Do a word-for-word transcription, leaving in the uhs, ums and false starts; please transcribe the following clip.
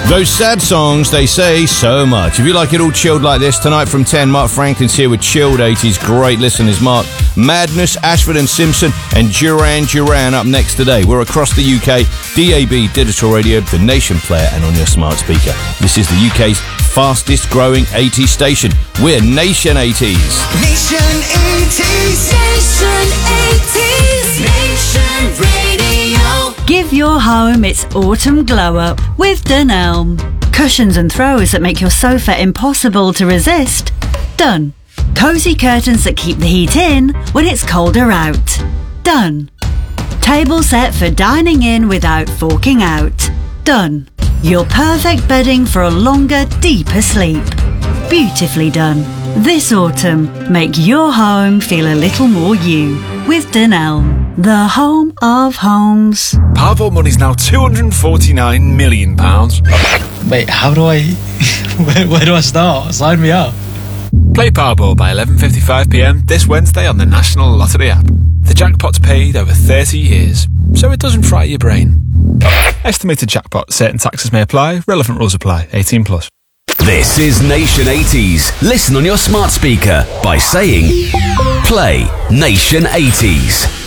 Those sad songs, they say so much. If you like it all chilled like this, tonight from ten, Mark Franklin's here with Chilled eighties. Great listeners, Mark. Madness, Ashford and Simpson, and Duran Duran up next today. We're across the U K, D A B, digital radio, the Nation player, and on your smart speaker. This is the U K's fastest growing eighties station. We're Nation eighties. Nation eighties. Nation eighties. Nation Radio. Give your home its autumn glow up with Dunelm. Cushions and throws that make your sofa impossible to resist. Done. Cosy curtains that keep the heat in when it's colder out. Done. Table set for dining in without forking out. Done. Your perfect bedding for a longer, deeper sleep. Beautifully done. This autumn, make your home feel a little more you with Dunelm, the home of homes. Powerball money's now two hundred forty-nine million pounds. Wait, how do I... where, where do I start? Sign me up. Play Powerball by eleven fifty-five p m this Wednesday on the National Lottery app. The jackpot's paid over thirty years, so it doesn't fry your brain. Estimated jackpot. Certain taxes may apply. Relevant rules apply. eighteen plus. This is Nation eighties. Listen on your smart speaker by saying, play Nation eighties.